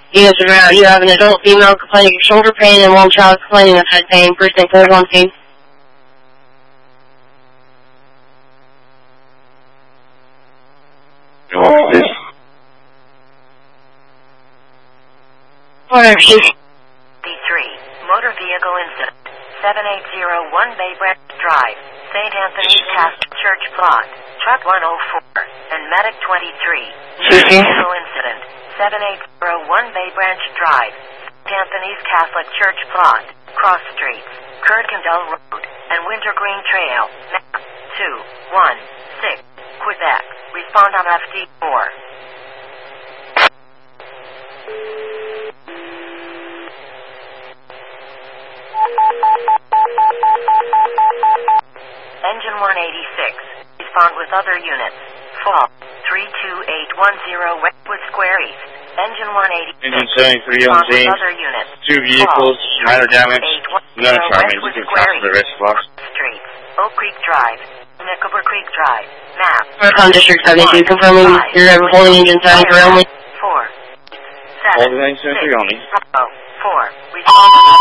Units around. You have an adult female complaining of shoulder pain and one child complaining of head pain. First name, code on scene. Whatever, she's... D3, motor vehicle incident. 7801 Bay Branch Drive, St. Anthony's Catholic Church Plot, Truck 104, and Medic 23. Vehicle incident. 7801 Bay Branch Drive, St. Anthony's Catholic Church Plot, Cross Streets, Kirkendall Road, and Wintergreen Trail, map 216, Quebec. Respond on FD4. Engine 186. Respond with other units. Fall 32810 Westwood Square East. Engine 186. Engine 73 on scene. Other units. 2 vehicles, minor damage. No charming. You can cancel the rest block. Street. Oak Creek Drive. Nickelber Creek Drive. Map. Recon District 72, confirming you're holding engine 73 only. 4. 7. Holding engine 73 only. 4. Respond on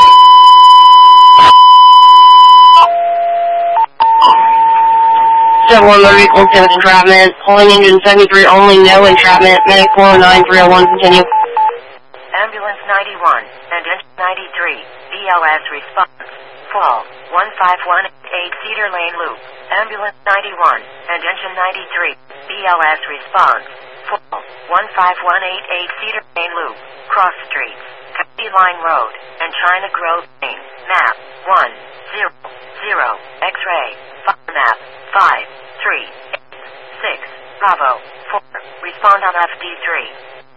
71 motor vehicle with entrapment. Holding engine 73 only, no entrapment. Medic 409-301, continue. Ambulance 91 and engine 93. BLS response. Fall 15188 Cedar Lane Loop. Ambulance 91 and engine 93. BLS response. Fall 15188 Cedar Lane Loop. Cross Streets, County Line Road, and China Grove Lane. Map 100. X-ray. Fire map 5 3 6 Bravo 4. Respond on FD3.